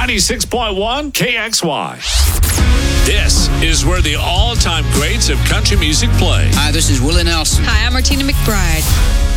96.1 KXY. This is where the all-time greats of country music play. Hi, this is Willie Nelson. Hi, I'm Martina McBride.